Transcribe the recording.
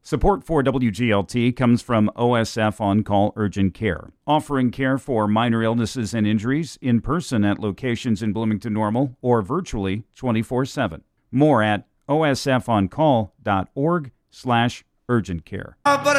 Support for WGLT comes from OSF On Call Urgent Care, offering care for minor illnesses and injuries in person at locations in Bloomington Normal or virtually 24/7. More at osfoncall.org/urgent care.